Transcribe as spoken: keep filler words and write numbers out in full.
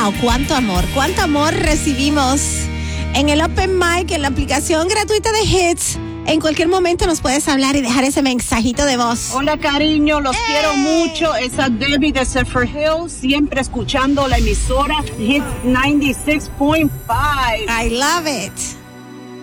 Wow, cuánto amor, cuánto amor recibimos en el Open Mic, en la aplicación gratuita de Hits. En cualquier momento nos puedes hablar y dejar ese mensajito de voz. Hola, cariño, los ¡Ey! quiero mucho. Esa Debbie de Zephyr Hills, siempre escuchando la emisora Hits noventa y seis punto cinco. I love it.